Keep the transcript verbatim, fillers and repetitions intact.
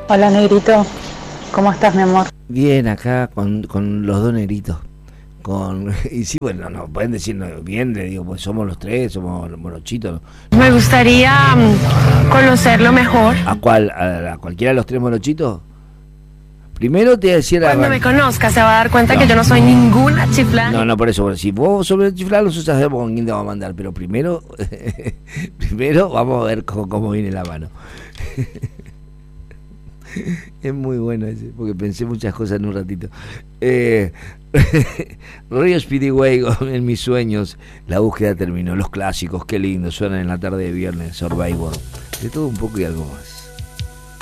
Hola, negrito. ¿Cómo estás, mi amor? Bien, acá con, con los dos negritos. Con, y sí, bueno, no pueden decirnos bien, le digo, pues somos los tres, somos morochitos. Me gustaría um, conocerlo mejor. ¿A cuál? ¿A, a cualquiera de los tres morochitos? Primero te voy a decir... Cuando a... me conozca se va a dar cuenta no. que yo no soy ninguna chiflada. No, no, por eso, si vos sobre chiflar, nosotros ya sabemos con quién te vamos a mandar, pero primero, primero vamos a ver cómo, cómo viene la mano. Es muy bueno ese, porque pensé muchas cosas en un ratito. Eh, Río Speedway en mis sueños. La búsqueda terminó. Los clásicos, qué lindo, suenan en la tarde de viernes. Survivor, de todo un poco y algo más.